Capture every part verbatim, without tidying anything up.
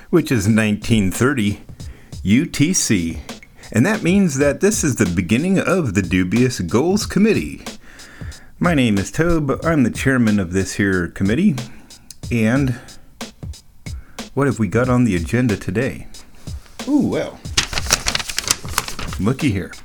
which is nineteen thirty U T C. And that means that this is the beginning of the Dubious Goals Committee. My name is Tobe. I'm the chairman of this here committee. And what have we got on the agenda today? Ooh, well, looky here.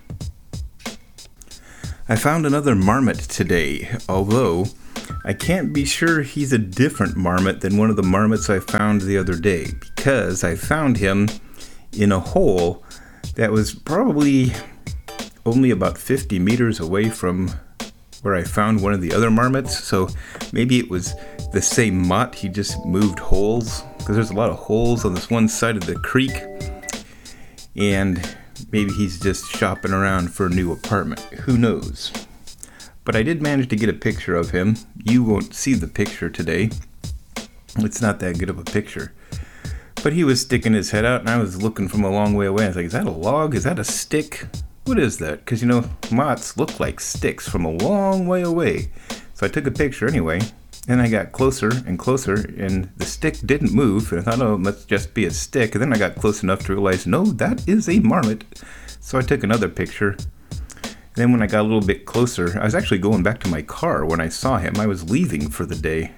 I found another marmot today, although I can't be sure he's a different marmot than one of the marmots I found the other day, because I found him in a hole that was probably only about fifty meters away from where I found one of the other marmots. So maybe it was the same mutt, he just moved holes, because there's a lot of holes on this one side of the creek, and maybe he's just shopping around for a new apartment. Who knows? But I did manage to get a picture of him. You won't see the picture today. It's not that good of a picture. But he was sticking his head out, and I was looking from a long way away. I was like, is that a log? Is that a stick? What is that? Because, you know, moths look like sticks from a long way away. So I took a picture anyway, and I got closer and closer, and the stick didn't move. And I thought, oh, it must just be a stick. And then I got close enough to realize, no, that is a marmot. So I took another picture. And then when I got a little bit closer, I was actually going back to my car when I saw him. I was leaving for the day.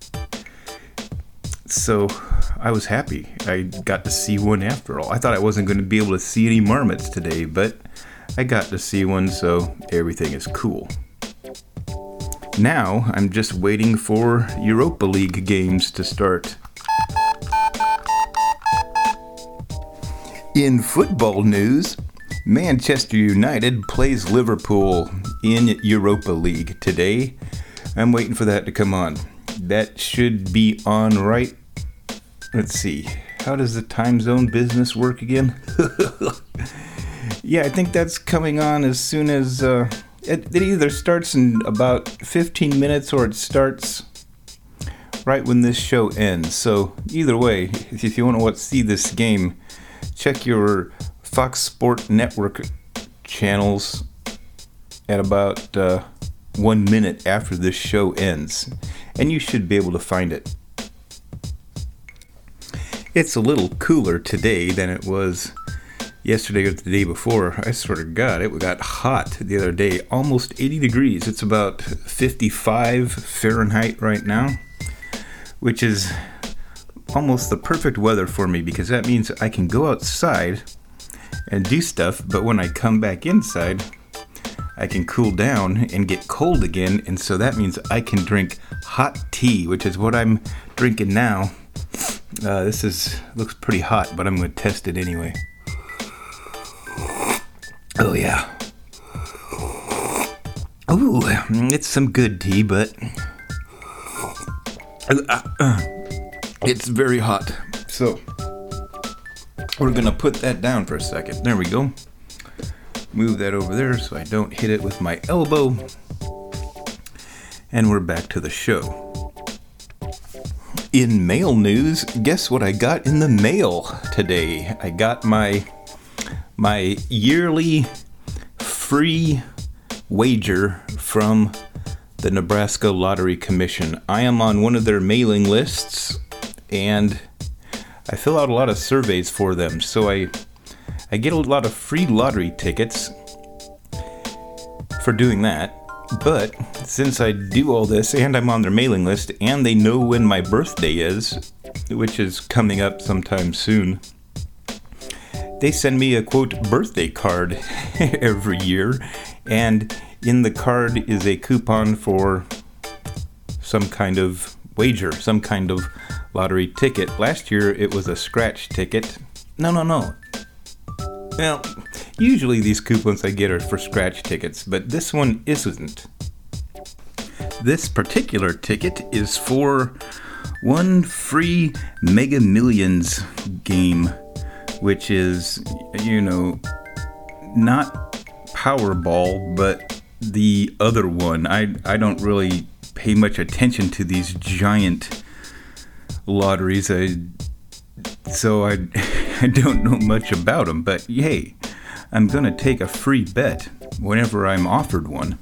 So I was happy. I got to see one after all. I thought I wasn't going to be able to see any marmots today, but I got to see one, so everything is cool. Now I'm just waiting for Europa League games to start. In football news, Manchester United plays Liverpool in Europa League today. I'm waiting for that to come on. That should be on right. Let's see. How does the time zone business work again? Yeah, I think that's coming on as soon as uh, it, it either starts in about fifteen minutes or it starts right when this show ends. So either way, if you want to see this game, check your Fox Sport Network channels at about uh, one minute after this show ends, and you should be able to find it. It's a little cooler today than it was yesterday or the day before. I swear to God, it got hot the other day, almost eighty degrees. It's about fifty-five Fahrenheit right now, which is almost the perfect weather for me, because that means I can go outside and do stuff, but when I come back inside, I can cool down and get cold again, and so that means I can drink hot tea, which is what I'm drinking now. Uh, this is looks pretty hot, but I'm going to test it anyway. Oh yeah. Ooh, it's some good tea, but uh, uh, it's very hot. So we're going to put that down for a second. There we go. Move that over there so I don't hit it with my elbow. And we're back to the show. In mail news, guess what I got in the mail today? I got my my yearly free wager from the Nebraska Lottery Commission. I am on one of their mailing lists, and I fill out a lot of surveys for them, so I I get a lot of free lottery tickets for doing that. But since I do all this and I'm on their mailing list and they know when my birthday is, which is coming up sometime soon, they send me a, quote, birthday card every year. And in the card is a coupon for some kind of wager, some kind of lottery ticket. Last year it was a scratch ticket. No, no, no. Well, usually these coupons I get are for scratch tickets, but this one isn't. This particular ticket is for one free Mega Millions game, which is, you know, not Powerball, but the other one. I, I don't really pay much attention to these giant lotteries. I So I, I don't know much about them, but hey, I'm going to take a free bet whenever I'm offered one.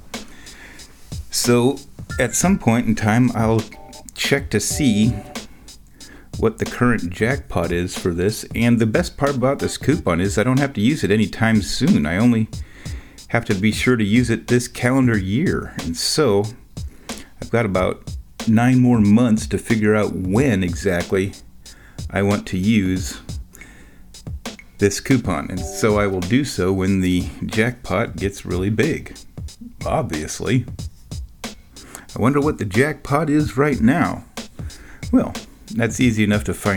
So at some point in time, I'll check to see what the current jackpot is for this. And the best part about this coupon is I don't have to use it anytime soon. I only have to be sure to use it this calendar year. And so I've got about nine more months to figure out when exactly I want to use this coupon. And so I will do so when the jackpot gets really big, obviously. I wonder what the jackpot is right now. Well, that's easy enough to find